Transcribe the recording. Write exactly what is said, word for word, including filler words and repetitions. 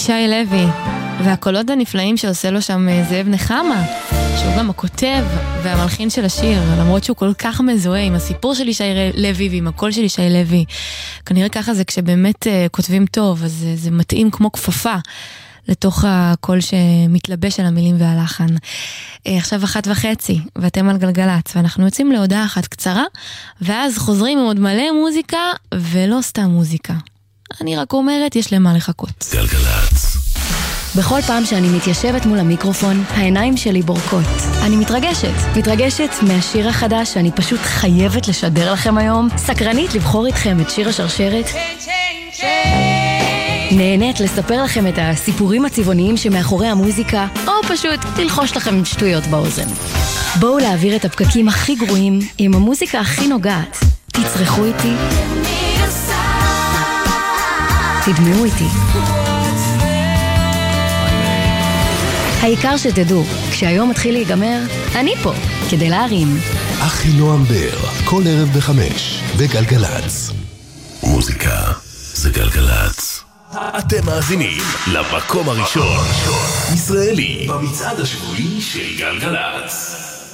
שי לוי, והקולות הנפלאים שעושה לו שם זאב נחמה, שהוא גם הכותב והמלחין של השיר, למרות שהוא כל כך מזוהה עם הסיפור של ישי לוי ועם הקול של ישי לוי. כנראה ככה זה כשבאמת כותבים טוב, אז זה, זה מתאים כמו כפפה לתוך הקול שמתלבש על המילים והלחן. עכשיו אחת וחצי, ואתם על גלגלץ, ואנחנו יוצאים להודעה אחת קצרה, ואז חוזרים עם עוד מלא מוזיקה, ולא סתם מוזיקה. אני רק אומרת, יש למה לחכות. גלגלץ. בכל פעם שאני מתיישבת מול המיקרופון, העיניים שלי בורקות. אני מתרגשת. מתרגשת מהשיר החדש שאני פשוט חייבת לשדר לכם היום. סקרנית לבחור איתכם את שיר השרשרת. נהנית לספר לכם את הסיפורים הצבעוניים שמאחורי המוזיקה, או פשוט ללחוש לכם שטויות באוזן. בואו להעביר את הפקקים הכי גרועים עם המוזיקה הכי נוגעת. תצרכו איתי. תדמעו איתי. העיקר שתדעו, כשהיום מתחיל להיגמר, אני פה, כדי להרים. אחי נועם בר, כל ערב בחמש, בגלגלץ. מוזיקה זה גלגלץ. אתם מאזינים למקום הראשון, ישראלי, במצעד השבועי של גלגלץ.